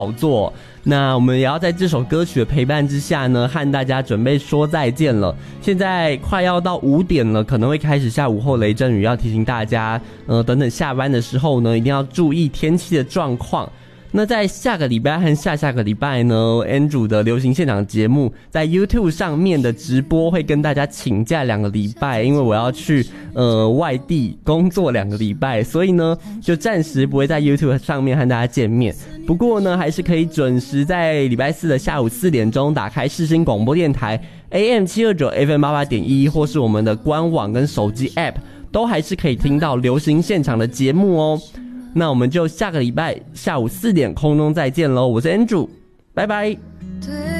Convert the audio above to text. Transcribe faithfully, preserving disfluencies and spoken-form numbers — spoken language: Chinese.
好做。那我们也要在这首歌曲的陪伴之下呢，和大家准备说再见了。现在快要到五点了，可能会开始下午后雷阵雨，要提醒大家，呃，等等下班的时候呢，一定要注意天气的状况。那在下个礼拜和下下个礼拜呢 Andrew 的流行现场节目在 YouTube 上面的直播会跟大家请假两个礼拜，因为我要去呃外地工作两个礼拜，所以呢就暂时不会在 YouTube 上面和大家见面。不过呢还是可以准时在礼拜四的下午四点钟打开世新广播电台 A M 七二九 F M 八八点一，或是我们的官网跟手机 App 都还是可以听到流行现场的节目哦。那我们就下个礼拜下午四点空中再见咯，我是 Andrew， 拜拜。